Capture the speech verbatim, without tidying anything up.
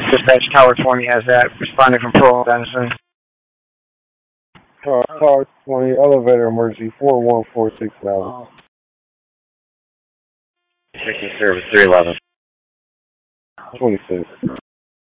Dispatch Tower twenty has that. Responding from Pearl Dennison. Uh, Tower twenty, elevator emergency, four one four six thousand. Checking service three eleven. twenty-six.